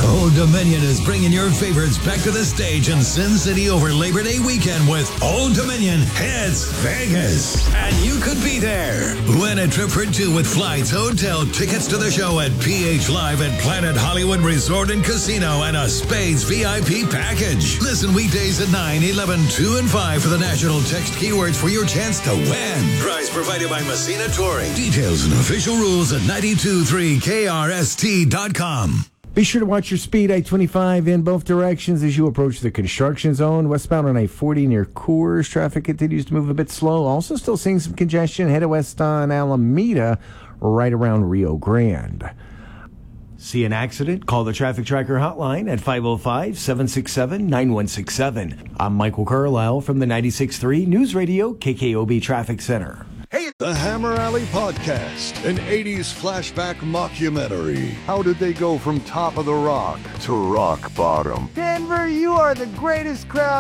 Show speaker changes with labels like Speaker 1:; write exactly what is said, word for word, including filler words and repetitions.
Speaker 1: Old Dominion is bringing your favorites back to the stage in Sin City over Labor Day weekend with Old Dominion Hits Vegas. And you could be there. Win a trip for two with flights, hotel, tickets to the show at P H Live at Planet Hollywood Resort and Casino and a Spades V I P package. Listen weekdays at nine, eleven, two, and five for the national text keywords for your chance to win. Prize provided by Messina Touring. Details and official rules at nine two three K R S T dot com.
Speaker 2: Be sure to watch your speed, I twenty-five in both directions as you approach the construction zone. Westbound on I forty near Coors, traffic continues to move a bit slow. Also still seeing some congestion headed west on Alameda, right around Rio Grande. See an accident? Call the Traffic Tracker hotline at five oh five, seven six seven, nine one six seven. I'm Michael Carlisle from the ninety-six point three News Radio K K O B Traffic Center.
Speaker 3: Hey, the Hammer Alley Podcast, an eighties flashback mockumentary. How did they go from top of the rock to rock bottom?
Speaker 4: Denver, you are the greatest crowd